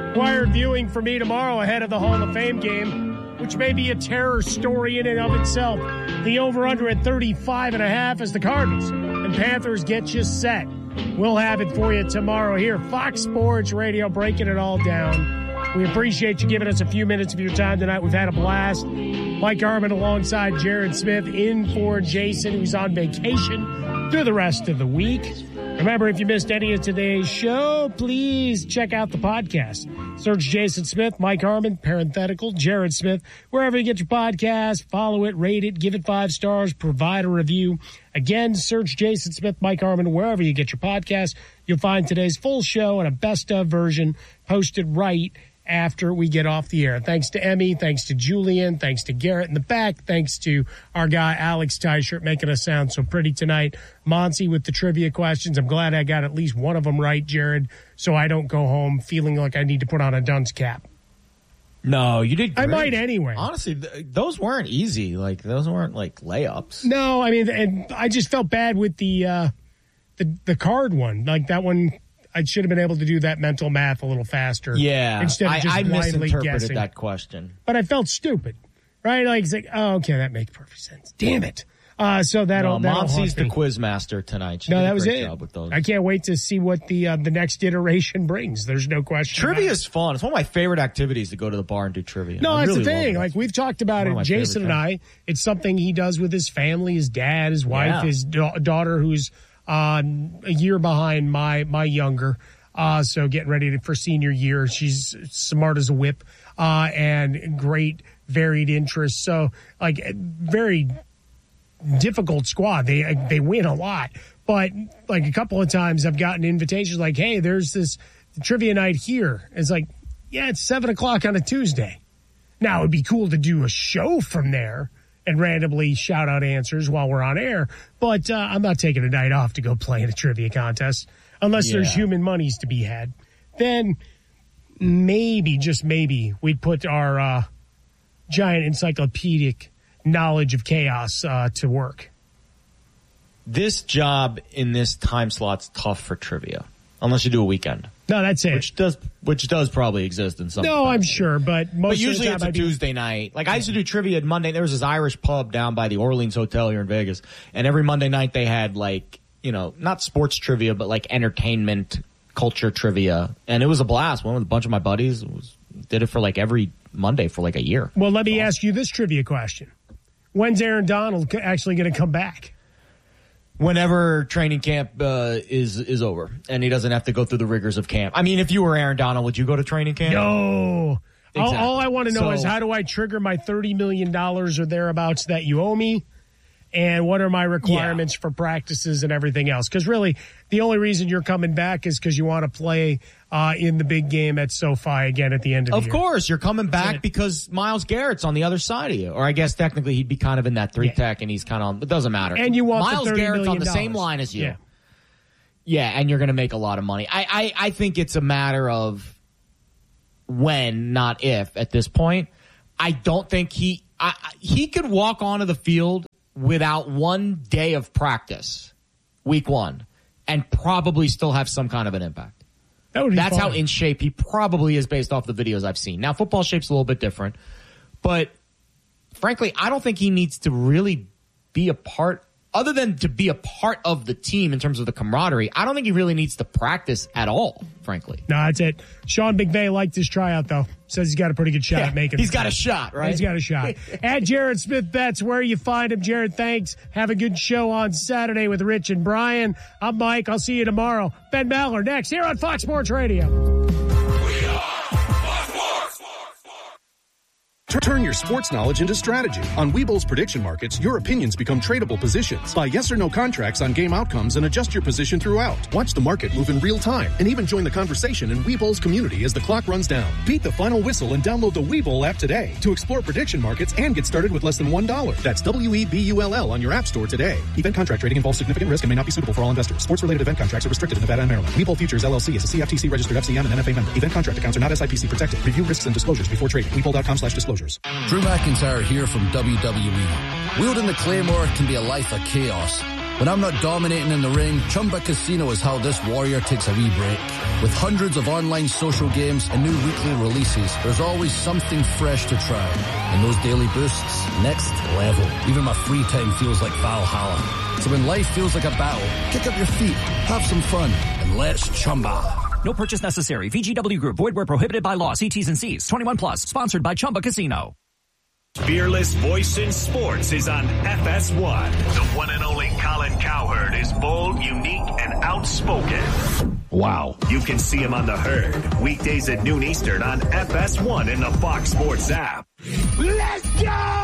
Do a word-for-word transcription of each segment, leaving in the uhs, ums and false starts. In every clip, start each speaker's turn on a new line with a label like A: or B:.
A: Required viewing for me tomorrow ahead of the Hall of Fame game, which may be a terror story in and of itself. The over-under at thirty-five and a half as the Cardinals and Panthers get you set. We'll have it for you tomorrow here. Fox Sports Radio, breaking it all down. We appreciate you giving us a few minutes of your time tonight. We've had a blast. Mike Harmon alongside Jared Smith in for Jason, who's on vacation through the rest of the week. Remember, if you missed any of today's show, please check out the podcast. Search Jason Smith, Mike Harmon, parenthetical, Jared Smith, wherever you get your podcast. Follow it, rate it, give it five stars, provide a review. Again, search Jason Smith, Mike Harmon, wherever you get your podcast. You'll find today's full show and a best-of version posted right after we get off the air. Thanks to Emmy, thanks to Julian, thanks to Garrett in the back, thanks to our guy Alex Tyshirt making us sound so pretty tonight. Monty with the trivia questions. I'm glad I got at least one of them right, Jared, so I don't go home feeling like I need to put on a dunce cap.
B: No, you did great.
A: I might anyway.
B: Honestly, th- those weren't easy. Like, those weren't, like, layups.
A: No, I mean, and I just felt bad with the, uh, the, the card one. Like, that one, I should have been able to do that mental math a little faster.
B: Yeah,
A: instead of just
B: I, I
A: blindly
B: misinterpreted
A: guessing.
B: that question.
A: But I felt stupid, right? Like, it's like, oh, okay, that makes perfect sense. Damn it. Uh, so that'll,
B: no,
A: that'll
B: Monty's the
A: me.
B: quiz master tonight. She
A: no,
B: did
A: that
B: a
A: was
B: great
A: it.
B: job with those.
A: I can't wait to see what the uh, the next iteration brings. There's no question.
B: Trivia is fun. It's one of my favorite activities to go to the bar and do trivia.
A: No,
B: I
A: that's
B: really
A: the thing.
B: love
A: Like, we've talked about
B: One
A: it,
B: of my
A: Jason and
B: favorite
A: I. It's something he does with his family, his dad, his wife,
B: Yeah.
A: his da- daughter, who's uh, a year behind my my younger. Uh, so getting ready to, for senior year. She's smart as a whip uh, and great varied interests. So, like, very difficult squad. They they win a lot. But, like, a couple of times I've gotten invitations like, hey, there's this trivia night here. It's like, yeah, it's seven o'clock on a Tuesday. Now, it'd be cool to do a show from there and randomly shout out answers while we're on air. But uh, I'm not taking a night off to go play in a trivia contest. Unless
B: Yeah.
A: there's human monies to be had, then maybe, just maybe, we'd put our uh, giant encyclopedic knowledge of chaos uh, to work.
B: This job in this time slot's tough for trivia, unless you do a weekend.
A: No, that's it.
B: Which does which does probably exist in some
A: no, I'm
B: capacity.
A: sure, but most
B: But usually
A: of
B: it's
A: the
B: a
A: time I do-
B: Tuesday night. Like, I used to do trivia on Monday. There was this Irish pub down by the Orleans Hotel here in Vegas. And every Monday night they had, like, you know, not sports trivia, but like entertainment, culture trivia. And it was a blast. Went with a bunch of my buddies. It was, did it for like every Monday for like a year.
A: Well, let me ask you this trivia question. When's Aaron Donald actually going to come back?
B: Whenever training camp uh, is is over and he doesn't have to go through the rigors of camp. I mean, if you were Aaron Donald, would you go to training camp?
A: No.
B: Exactly.
A: All, all I want to know
B: So-
A: is, how do I trigger my thirty million dollars or thereabouts that you owe me? And what are my requirements
B: Yeah.
A: for practices and everything else? Because really, the only reason you're coming back is because you want to play uh, in the big game at SoFi again at the end of the
B: Of
A: year.
B: course, you're coming back
A: it.
B: because Myles Garrett's on the other side of you. Or I guess technically he'd be kind of in that three
A: Yeah.
B: tech and he's kind of on, it doesn't matter.
A: And you want the
B: Myles
A: thirty
B: Garrett's on
A: million
B: the same
A: dollars.
B: line as you.
A: Yeah.
B: Yeah, and you're going to make a lot of money. I, I, I think it's a matter of when, not if, at this point. I don't think he I, I- he could walk onto the field without one day of practice, week one, and probably still have some kind of an impact.
A: That would be
B: That's
A: fun.
B: how in shape he probably is based off the videos I've seen. Now, football shape's a little bit different, but frankly, I don't think he needs to really be a part, other than to be a part of the team in terms of the camaraderie. I don't think he really needs to practice at all, frankly.
A: No, that's it. Sean McVay liked his tryout, though. Says he's got a pretty good shot
B: Yeah,
A: at making
B: he's
A: the
B: got
A: team.
B: a shot, right?
A: He's got a shot. At Jared Smith Bets, where you find him. Jared, thanks. Have a good show on Saturday with Rich and Brian. I'm Mike. I'll see you tomorrow. Ben Maller next here on Fox Sports Radio.
C: Turn your sports knowledge into strategy. On Webull's prediction markets, your opinions become tradable positions. Buy yes or no contracts on game outcomes and adjust your position throughout. Watch the market move in real time and even join the conversation in Webull's community as the clock runs down. Beat the final whistle and download the Webull app today to explore prediction markets and get started with less than one dollar. That's W E B U L L on your app store today. Event contract trading involves significant risk and may not be suitable for all investors. Sports-related event contracts are restricted in Nevada and Maryland. Webull Futures L L C is a C F T C registered F C M and N F A member. Event contract accounts are not S I P C protected. Review risks and disclosures before trading. Webull.com slash disclosures.
D: Drew McIntyre here from W W E. Wielding the Claymore can be a life of chaos, When I'm not dominating in the ring, Chumba Casino is how this warrior takes a wee break. With hundreds of online social games and new weekly releases, there's always something fresh to try. And those daily boosts, next level. Even my free time feels like Valhalla. So when life feels like a battle, kick up your feet, have some fun, and let's Chumba.
E: No purchase necessary. V G W Group. Void where prohibited by law. See T's and C's. twenty-one plus. Sponsored by Chumba Casino.
F: Fearless voice in sports is on F S one. The one and only Colin Cowherd is bold, unique, and outspoken.
G: Wow.
F: You can see him on The Herd, weekdays at noon Eastern on F S one in the Fox Sports app. Let's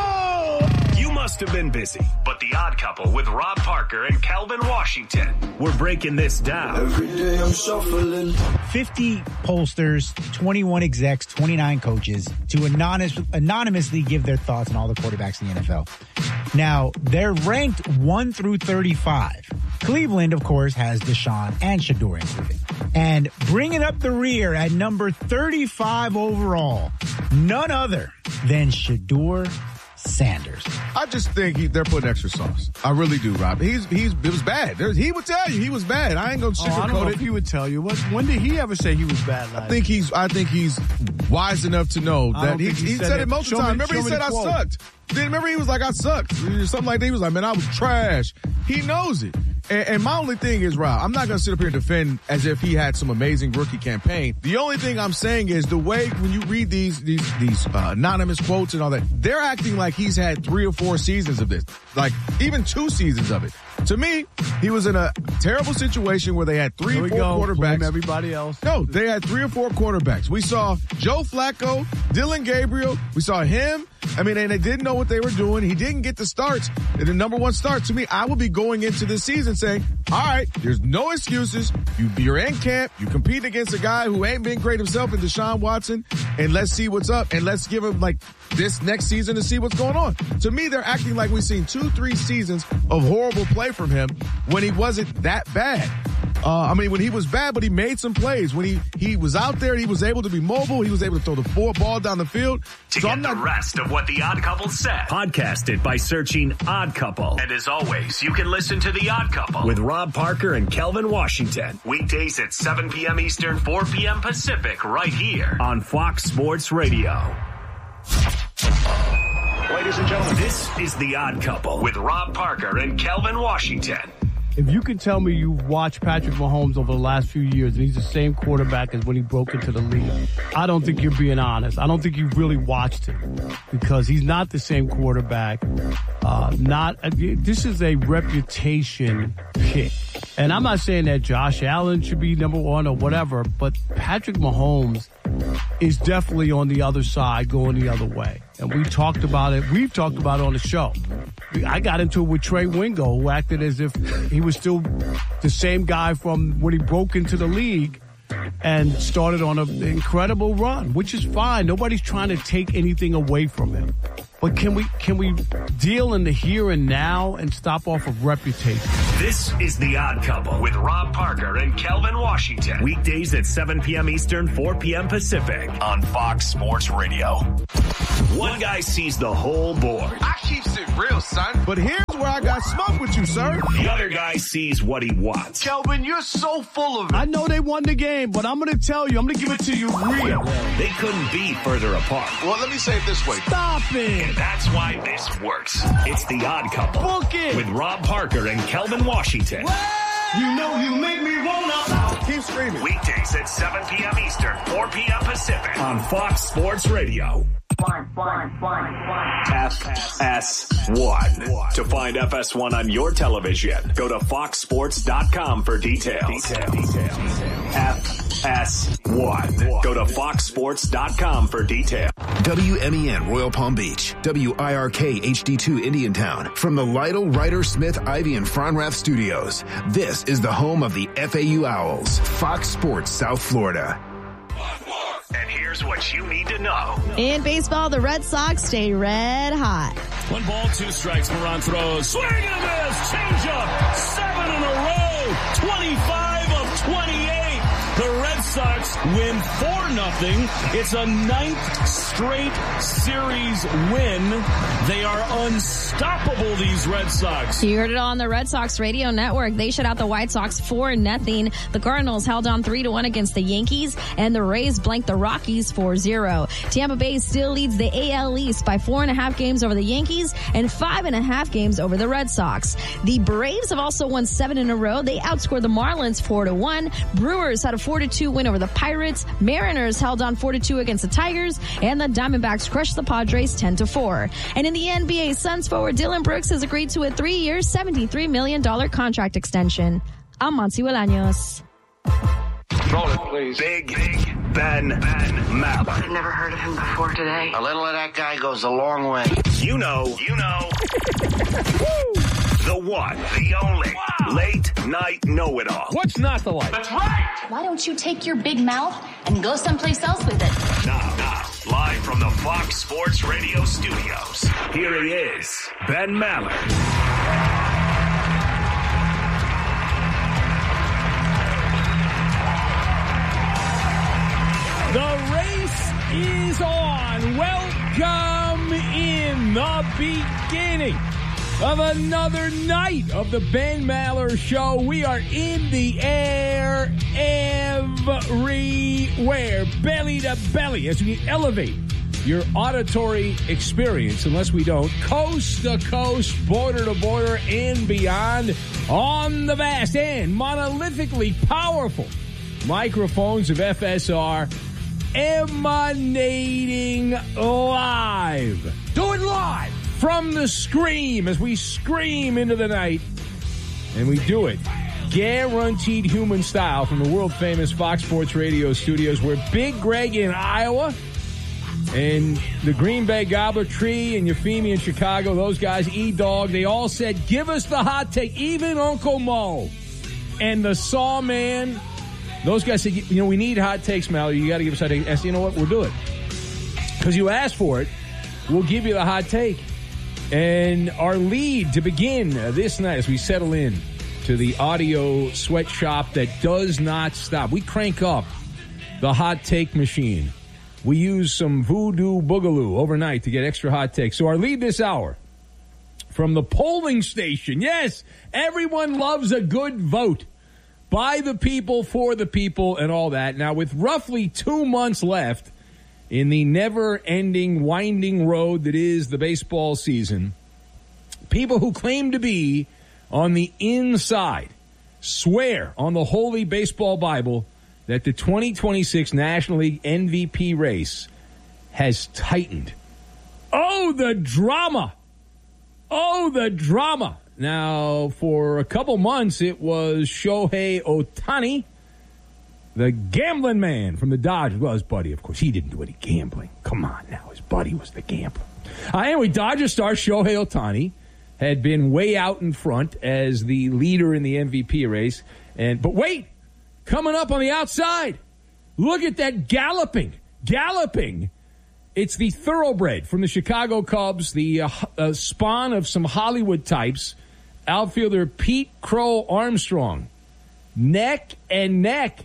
F: go! You must have been busy, but The Odd Couple with Rob Parker and Calvin Washington, we're breaking this down.
H: Every day I'm shuffling.
I: fifty pollsters, twenty-one execs, twenty-nine coaches to anonymous, anonymously give their thoughts on all the quarterbacks in the N F L. Now, they're ranked one through thirty-five. Cleveland, of course, has Deshaun and Shedeur included. And bringing up the rear at number thirty-five overall, none other than Shedeur Sanders.
G: I just think he, they're putting extra sauce. I really do, Rob. He's he's it was bad. There's, he would tell you he was bad. I ain't gonna sugarcoat
J: oh, I don't know
G: it.
J: If he would tell you. What? When did he ever say he was bad? Like?
G: I think he's. I think he's wise enough to know
J: I
G: that he,
J: he,
G: he
J: said,
G: said
J: it
G: it most of the time. Remember, he said I
J: quote.
G: sucked. Then remember, he was like I sucked, or something like that. He was like, man, I was trash. He knows it. And, and my only thing is, Rob, I'm not going to sit up here and defend as if he had some amazing rookie campaign. The only thing I'm saying is the way when you read these these these uh, anonymous quotes and all that, they're acting like he's had three or four seasons of this, like even two seasons of it. To me, he was in a terrible situation where they had three or four
J: go.
G: quarterbacks.
J: Blame everybody else.
G: No, they had three or four quarterbacks. We saw Joe Flacco, Dylan Gabriel. We saw him. I mean, and they didn't know what they were doing. He didn't get the starts. And the number one start, to me, I would be going into this season saying, all right, there's no excuses. You, you're in camp. You compete against a guy who ain't been great himself in Deshaun Watson. And let's see what's up. And let's give him, like, this next season to see what's going on. To me, they're acting like we've seen two, three seasons of horrible play from him when he wasn't that bad. Uh, I mean, when he was bad, but he made some plays. When he, he was out there, he was able to be mobile. He was able to throw the four ball down the field.
F: To
G: so
F: get
G: I'm not,
F: the rest of what The Odd Couple said, podcast it by searching Odd Couple. And as always, you can listen to The Odd Couple with Rob Parker and Kelvin Washington. Weekdays at seven p.m. Eastern, four p.m. Pacific, right here on Fox Sports Radio. Ladies and gentlemen, this is The Odd Couple with Rob Parker and Kelvin Washington.
J: If you can tell me you've watched Patrick Mahomes over the last few years and he's the same quarterback as when he broke into the league, I don't think you're being honest. I don't think you've really watched him because he's not the same quarterback. Uh, not this is a reputation pick. And I'm not saying that Josh Allen should be number one or whatever, but Patrick Mahomes is definitely on the other side going the other way. And we talked about it. We've talked about it on the show. I got into it with Trey Wingo, who acted as if he was still the same guy from when he broke into the league and started on an incredible run, which is fine. Nobody's trying to take anything away from him. But can we can we deal in the here and now and stop off of reputation?
F: This is The Odd Couple with Rob Parker and Kelvin Washington. Weekdays at seven p.m. Eastern, four p.m. Pacific on Fox Sports Radio. One guy sees the whole board.
G: I keeps it real, son. But here's where I got smoked with you, sir.
F: The other guy sees what he wants.
H: Kelvin, you're so full of it.
J: I know they won the game, but I'm going to tell you, I'm going to give it to you real.
F: They couldn't be further apart.
H: Well, let me say it this way.
J: Stop it.
F: And that's why this works. It's The Odd Couple.
J: Book it.
F: With Rob Parker and Kelvin Washington.
J: You know you make me wanna.
G: Keep screaming.
F: Weekdays at seven p.m. Eastern, four p.m. Pacific on Fox Sports Radio.
K: One, one, one, one.
F: F S one. To find F S one on your television, go to fox sports dot com for details. Detail. Detail. F S one. Go to fox sports dot com for details.
L: W M E N Royal Palm Beach, W I R K H D two Indiantown. From the Lytle, Ryder, Smith, Ivy, and Fronrath studios, this is the home of the F A U Owls, Fox Sports South Florida.
F: And here's what you need to know.
M: In baseball, the Red Sox stay red hot.
N: One ball, two strikes. Moran throws. Swing and a miss. Change up. Seven in a row. twenty-five of twenty-eight. The Red Sox win four nothing. It's a ninth straight series win. They are unstoppable, these Red Sox.
O: You heard it all on the Red Sox radio network. They shut out the White Sox four nothing. The Cardinals held on three to one against the Yankees, and the Rays blanked the Rockies four zero. Tampa Bay still leads the A L East by four and a half games over the Yankees and five and a half games over the Red Sox. The Braves have also won seven in a row. They outscored the Marlins four to one. Brewers had a four to two win over the Pirates. Mariners held on four to two against the Tigers, and the Diamondbacks crushed the Padres ten to four. And in the N B A, Suns forward Dylan Brooks has agreed to a three-year, seventy-three million dollars contract extension. I'm Monty Bolaños.
F: Roll it, please. Big, big Ben, Ben Maller.
K: I've never heard of him before today.
P: A little of that guy goes a long way.
F: You know, you know. The one, the only, wow. Late night know-it-all.
J: What's not to like?
K: That's right.
Q: Why don't you take your big mouth and go someplace else with it?
F: Now, now, live from the Fox Sports Radio studios, here he is, Ben Maller.
J: The race is on. Welcome in the beginning of another night of the Ben Maller Show. We are in the air everywhere, belly to belly, as we elevate your auditory experience, unless we don't, coast to coast, border to border, and beyond, on the vast and monolithically powerful microphones of F S R, emanating live. Do it live from the Scream, as we scream into the night. And we do it guaranteed human style from the world-famous Fox Sports Radio studios, where Big Greg in Iowa and the Green Bay Gobbler Tree and Euphemia in Chicago, those guys, E-Dog, they all said, give us the hot take. Even Uncle Mo and the Sawman, those guys said, you know, we need hot takes, Mallory. You got to give us hot takes. I said, you know what? We'll do it. Because you asked for it. We'll give you the hot take. And our lead to begin this night as we settle in to the audio sweatshop that does not stop. We crank up the hot take machine. We use some voodoo boogaloo overnight to get extra hot takes. So our lead this hour from the polling station. Yes, everyone loves a good vote. By the people, for the people, and all that. Now, with roughly two months left in the never-ending, winding road that is the baseball season, people who claim to be on the inside swear on the Holy Baseball Bible that the twenty twenty-six National League M V P race has tightened. Oh, the drama! Oh, the drama! Now, for a couple months, it was Shohei Ohtani, the gambling man from the Dodgers. Well, his buddy, of course, he didn't do any gambling. Come on now, his buddy was the gambler. Uh, anyway, Dodger star Shohei Ohtani had been way out in front as the leader in the M V P race. And but wait, coming up on the outside, look at that galloping, galloping. It's the thoroughbred from the Chicago Cubs, the uh, uh, spawn of some Hollywood types, outfielder Pete Crow Armstrong, neck and neck.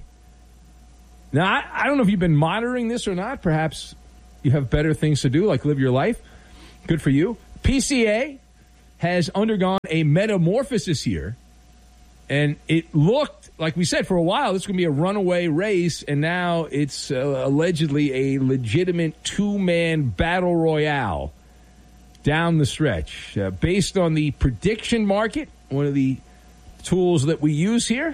J: Now, I, I don't know if you've been monitoring this or not. Perhaps you have better things to do, like live your life. Good for you. P C A has undergone a metamorphosis here, and it looked, like we said, for a while, this was going to be a runaway race, and now it's uh, allegedly a legitimate two-man battle royale down the stretch. Uh, based on the prediction market, one of the tools that we use here,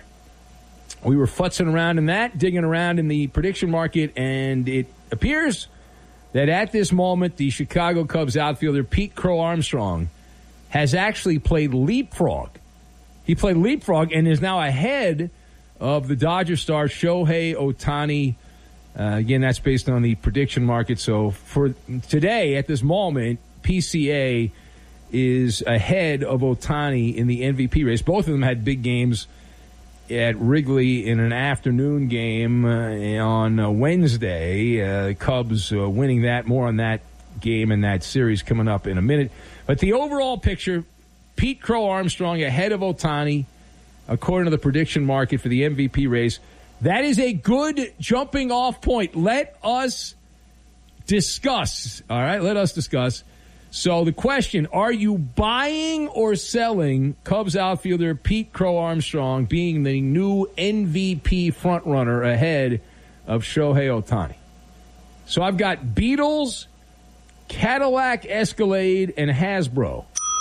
J: we were futzing around in that, digging around in the prediction market, and it appears that at this moment, the Chicago Cubs outfielder Pete Crow Armstrong has actually played leapfrog. He played leapfrog and is now ahead of the Dodger star Shohei Ohtani. Uh, again, that's based on the prediction market. So for today, at this moment, P C A is ahead of Ohtani in the M V P race. Both of them had big games at Wrigley in an afternoon game uh, on uh, Wednesday. Uh, Cubs uh, winning that. More on that game and that series coming up in a minute. But the overall picture, Pete Crow Armstrong ahead of Ohtani, according to the prediction market for the M V P race.
R: That is a good jumping off point. Let us discuss. All right, let us discuss. So the question, are you buying or selling Cubs outfielder Pete Crow Armstrong being the new M V P frontrunner ahead of Shohei Ohtani? So I've got Beatles, Cadillac Escalade, and Hasbro.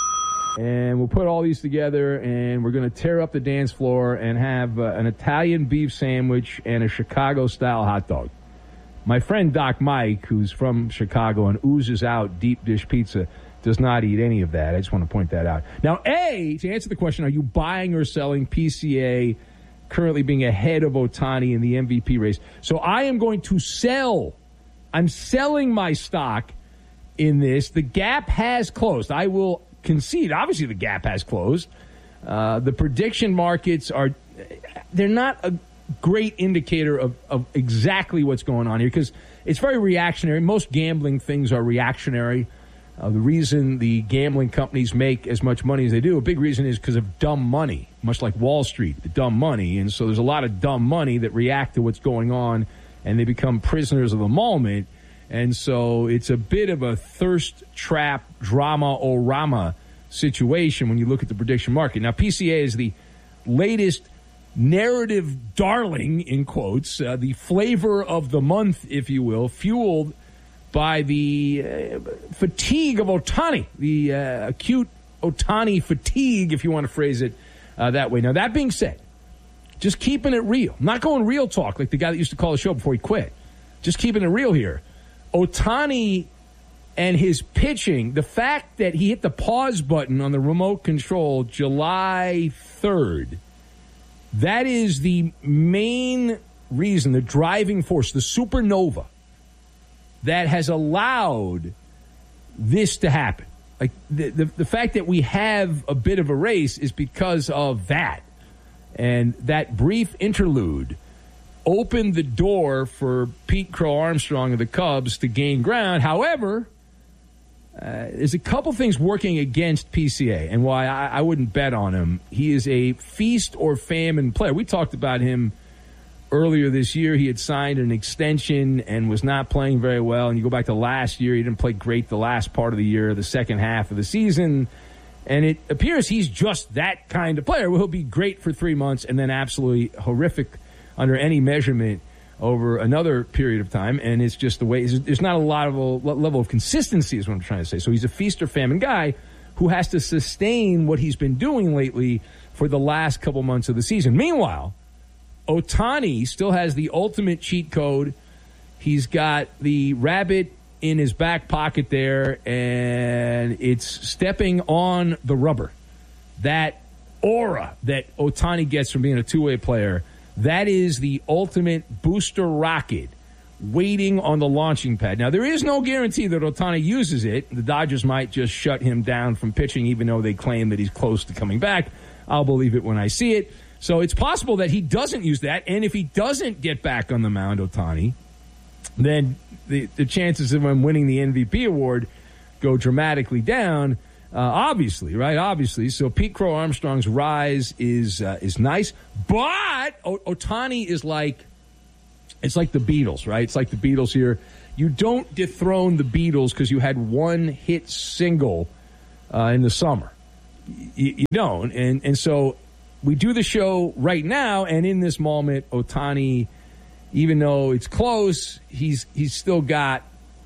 R: And we'll put all these together, and we're going to tear up the dance floor and have uh, an Italian beef sandwich and a Chicago-style hot dog. My friend Doc Mike, who's from Chicago and oozes out deep dish pizza, does not eat any of that. I just want to point that out. Now, A, to answer the question, are you buying or selling P C A currently being ahead of Ohtani in the M V P race? So I am going to sell. I'm selling my stock in this. The gap has closed. I will concede. Obviously, the gap has closed. Uh, the prediction markets are, they're not a great indicator of, of exactly what's going on here because it's very reactionary. Most gambling things are reactionary. Uh, the reason the gambling companies make as much money as they do, a big reason is because of dumb money, much like Wall Street, the dumb money. And so there's a lot of dumb money that react to what's going on, and they become prisoners of the moment. And so it's a bit of a thirst trap drama-o-rama situation when you look at the prediction market. Now, P C A is the latest narrative darling, in quotes, uh, the flavor of the month, if you will, fueled by the uh, fatigue of Ohtani, the uh, acute Ohtani fatigue, if you want to phrase it uh, that way. Now, that being said, just keeping it real. I'm not going real talk like the guy that used to call the show before he quit. Just keeping it real here. Ohtani and his pitching, the fact that he hit the pause button on the remote control July third, that is the main reason, the driving force, the supernova that has allowed this to happen. Like the, the, the fact that we have a bit of a race is because of that. And that brief interlude opened the door for Pete Crow Armstrong of the Cubs to gain ground. However, uh, there's a couple things working against P C A and why I, I wouldn't bet on him. He is a feast or famine player. We talked about him earlier this year. He had signed an extension and was not playing very well. And you go back to last year, he didn't play great the last part of the year, the second half of the season. And it appears he's just that kind of player. He'll be great for three months and then absolutely horrific under any measurement over another period of time. And it's just the way, there's not a lot of a level of consistency is what I'm trying to say. So he's a feast or famine guy who has to sustain what he's been doing lately for the last couple months of the season. Meanwhile, Ohtani still has the ultimate cheat code. He's got the rabbit in his back pocket there, and it's stepping on the rubber. That aura that Ohtani gets from being a two-way player, that is the ultimate booster rocket waiting on the launching pad. Now, there is no guarantee that Ohtani uses it. The Dodgers might just shut him down from pitching, even though they claim that he's close to coming back. I'll believe it when I see it. So it's possible that he doesn't use that, and if he doesn't get back on the mound, Ohtani, then the, the chances of him winning the M V P award go dramatically down, uh, obviously, right? Obviously. So Pete Crow Armstrong's rise is uh, is nice, but o- Ohtani is like, it's like the Beatles, right? It's like the Beatles here. You don't dethrone the Beatles because you had one hit single uh, in the summer. You, you don't. And, and so we do the show right now, and in this moment, Ohtani, even though it's close, he's he's still got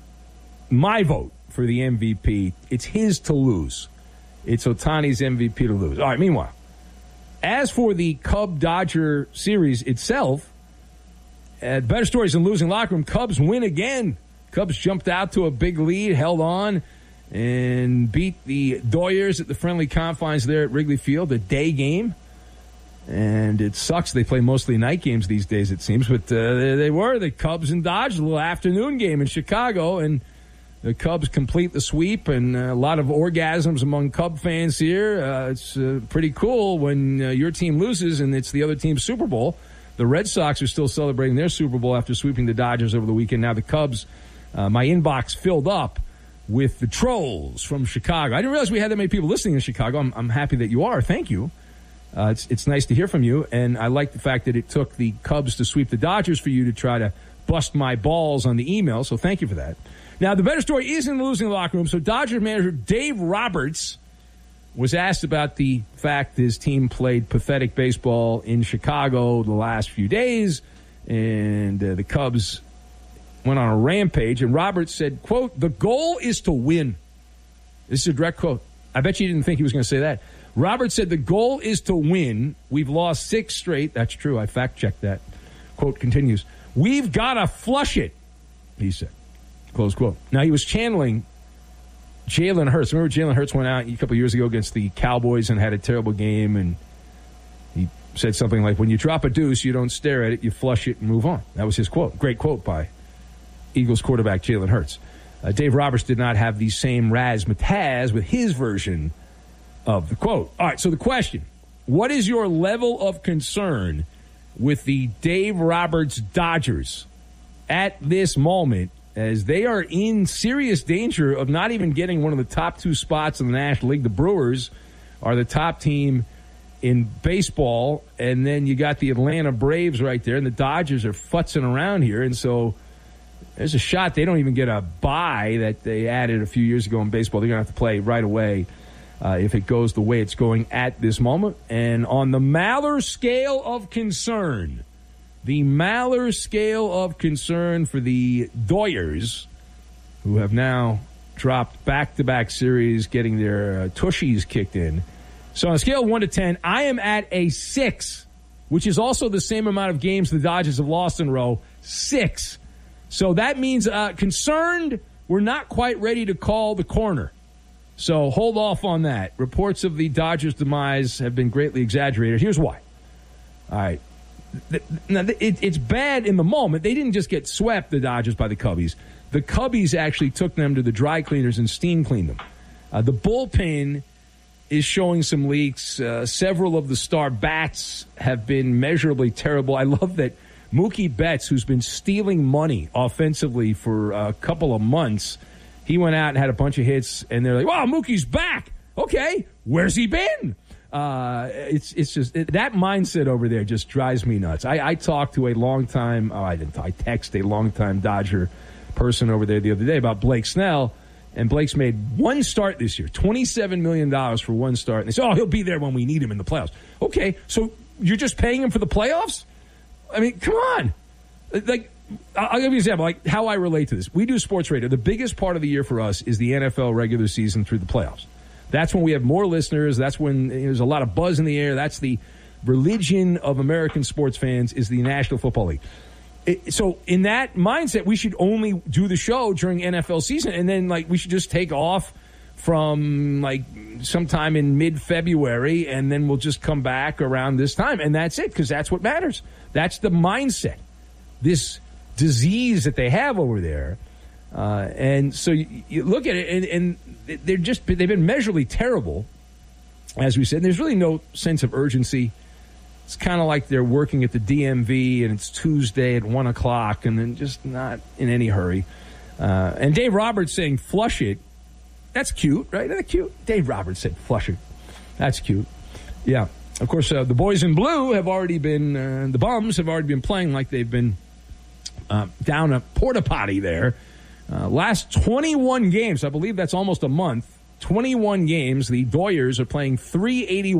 R: my vote for the M V P. It's his to lose. It's Ohtani's M V P to lose. All right, meanwhile, as for the Cub-Dodger series itself, uh, better stories than losing locker room. Cubs win again. Cubs jumped out to a big lead, held on, and beat the Doyers at the friendly confines there at Wrigley Field, a day game. And it sucks. They play mostly night games these days, it seems. But uh, they, they were. The Cubs and Dodgers, a little afternoon game in Chicago. And the Cubs complete the sweep. And uh, a lot of orgasms among Cub fans here. Uh, it's uh, pretty cool when uh, your team loses and it's the other team's Super Bowl. The Red Sox are still celebrating their Super Bowl after sweeping the Dodgers over the weekend. Now the Cubs, uh, my inbox filled up with the trolls from Chicago. I didn't realize we had that many people listening in Chicago. I'm, I'm happy that you are. Thank you. Uh, it's, it's nice to hear from you, and I like the fact that it took the Cubs to sweep the Dodgers for you to try to bust my balls on the email, so thank you for that. Now, the better story isn't losing the locker room. So Dodgers manager Dave Roberts was asked about the fact his team played pathetic baseball in Chicago the last few days, and uh, the Cubs went on a rampage, and Roberts said, quote, "The goal is to win." This is a direct quote. I bet you didn't think he was going to say that. Roberts said, "The goal is to win. We've lost six straight." That's true. I fact-checked that. Quote continues, "We've got to flush it," he said. Close quote. Now, he was channeling Jalen Hurts. Remember Jalen Hurts went out a couple years ago against the Cowboys and had a terrible game, and he said something like, when you drop a deuce, you don't stare at it, you flush it and move on. That was his quote. Great quote by Eagles quarterback Jalen Hurts. Uh, Dave Roberts did not have the same razzmatazz with his version of the quote. All right, so the question, what is your level of concern with the Dave Roberts Dodgers at this moment, as they are in serious danger of not even getting one of the top two spots in the National League? The Brewers are the top team in baseball, and then you got the Atlanta Braves right there, and the Dodgers are futzing around here, and so there's a shot they don't even get a bye that they added a few years ago in baseball. They're going to have to play right away uh, if it goes the way it's going at this moment. And on the Maller scale of concern, the Maller scale of concern for the Doyers, who have now dropped back-to-back series, getting their uh, tushies kicked in. So on a scale of one to ten, I am at a six, which is also the same amount of games the Dodgers have lost in a row, six. So that means uh, concerned, we're not quite ready to call the corner. So hold off on that. Reports of the Dodgers' demise have been greatly exaggerated. Here's why. All right. Now, it's bad in the moment. They didn't just get swept, the Dodgers, by the Cubbies. The Cubbies actually took them to the dry cleaners and steam cleaned them. Uh, the bullpen is showing some leaks. Uh, several of the star bats have been measurably terrible. I love that Mookie Betts, who's been stealing money offensively for a couple of months, he went out and had a bunch of hits, and they're like, wow, Mookie's back. Okay, where's he been? Uh, it's it's just it, that mindset over there just drives me nuts. I, I talked to a long time, oh, I didn't, I text a long time Dodger person over there the other day about Blake Snell, and Blake's made one start this year, twenty-seven million dollars for one start. And they say, oh, he'll be there when we need him in the playoffs. Okay, so you're just paying him for the playoffs? I mean, come on. Like, I'll give you an example, like how I relate to this. We do sports radio. The biggest part of the year for us is the N F L regular season through the playoffs. That's when we have more listeners. That's when there's a lot of buzz in the air. That's the religion of American sports fans, is the National Football League. It, so in that mindset, we should only do the show during N F L season, and then like we should just take off from like sometime in mid-February, and then we'll just come back around this time, and that's it, because that's what matters. That's the mindset. This disease that they have over there. Uh, and so you, you look at it, and, and they're just they've been measurably terrible, as we said. There's really no sense of urgency. It's kind of like they're working at the D M V, and it's Tuesday at one o'clock, and then just not in any hurry. Uh, and Dave Roberts saying flush it. That's cute, right? Isn't that cute? Dave Roberts said flush it. That's cute. Yeah. Of course, uh, the boys in blue have already been, uh, the Bums have already been playing like they've been uh, down a porta potty there. Uh, last twenty-one games, I believe that's almost a month, twenty-one games, the Doyers are playing three eighty-one.